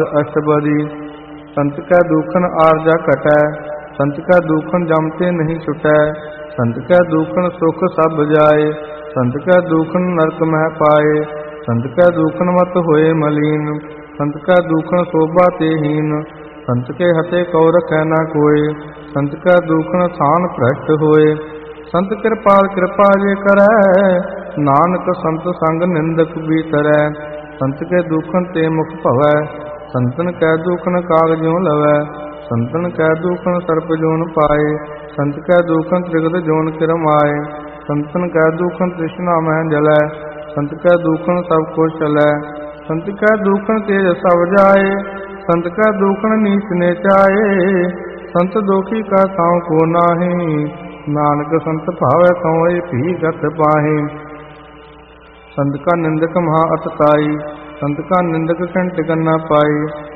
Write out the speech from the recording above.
अष्टपदी। संत कै दूखन आरजा कटै, संत कै दूखन जमते नहीं छुटै। संत कै दूखन सुख सब जाए, संत कै दूखन नरक मह पाए। संत कै दूखन मत होए मलीन, संत कै दूखन शोभा ते हीन। संत के हते कौ रखै न कोय, संत कै दूखन थान भ्रष्ट होए। संत कृपाल कृपा जे करै, नानक संत संग निंदक भी तरै। संत के दूखन ते मुख भवै, संतन कै दूखन कागजों लवै। संतन कै दूखन सर्प जोन पाए, संत कै दूखन त्रिगत जोन किरमाए। संतन कै दूखन तृष्णा मह जलै, संत कै दूखन सब कुछ चलै। संत कै दूखन तेज सब जाए, संत कै दूखन नीच नेचाए। संत दोखी का ताऊ को नाहि, नानक संत भावै तोय भी गत पाहि। संत का निंदक महा अतताई, संत का निंदक कंट न पाई।